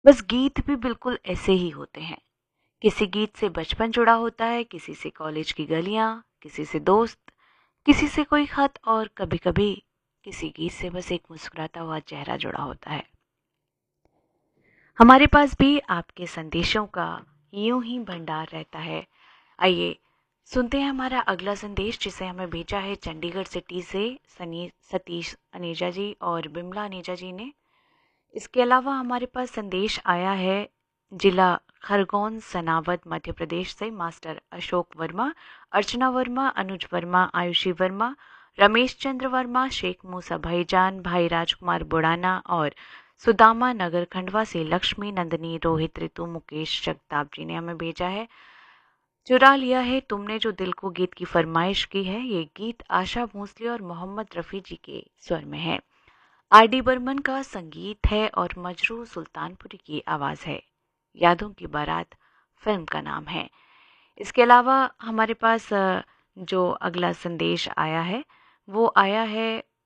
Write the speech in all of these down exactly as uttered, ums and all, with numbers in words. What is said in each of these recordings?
बस गीत भी बिल्कुल ऐसे ही होते हैं। किसी गीत से बचपन जुड़ा होता है, किसी से कॉलेज की गलियां, किसी से दोस्त, किसी से कोई खत, और कभी कभी किसी गीत से बस एक मुस्कुराता हुआ चेहरा जुड़ा होता है। हमारे पास भी आपके संदेशों का यूं ही भंडार रहता है। आइए सुनते हैं हमारा अगला संदेश, जिसे हमें भेजा है चंडीगढ़ सिटी से सनी सतीश अनेजा जी और बिमला अनेजा जी ने। इसके अलावा हमारे पास संदेश आया है जिला खरगोन सनावद मध्य प्रदेश से मास्टर अशोक वर्मा, अर्चना वर्मा, अनुज वर्मा, आयुषी वर्मा, रमेश चंद्र वर्मा, शेख मूसा भाईजान, भाई राजकुमार बुड़ाना और सुदामा नगर खंडवा से लक्ष्मी नंदनी, रोहित, ऋतु, मुकेश जगताप जी ने हमें भेजा है। चुरा लिया है तुमने जो दिल को गीत की फरमाइश की है। ये गीत आशा भोसले और मोहम्मद रफ़ी जी के स्वर में है। आर डी बर्मन का संगीत है और मजरू सुल्तानपुरी की आवाज़ है। यादों की बारात फिल्म का नाम है। इसके अलावा हमारे पास जो अगला संदेश आया है वो आया है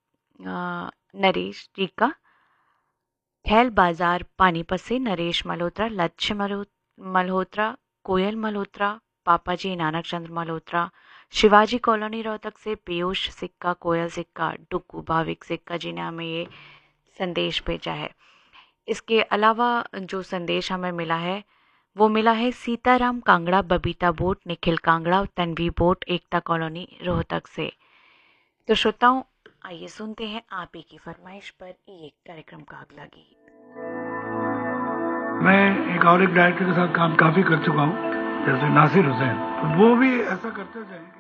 नरेश जी का, खैल बाजार पानीपत से नरेश मल्होत्रा, लक्ष्य मल्होत्रा, कोयल मल्होत्रा, पापा जी नानक चंद्र मल्होत्रा, शिवाजी कॉलोनी रोहतक से पीयूष सिक्का, कोयल सिक्का, डुक्कू भाविक सिक्का जी ने हमें ये संदेश भेजा है। इसके अलावा जो संदेश हमें मिला है वो मिला है सीताराम कांगड़ा, बबीता बोट, निखिल कांगड़ा, तन्वी बोट, एकता कॉलोनी रोहतक से। तो श्रोताओं, आइए सुनते हैं आप ही की फरमाइश पर ये कार्यक्रम का अगला गीत। मैं एक और एक डायरेक्टर के साथ काम काफ़ी कर चुका हूँ, जैसे नासिर हुसैन, तो वो भी ऐसा करते थे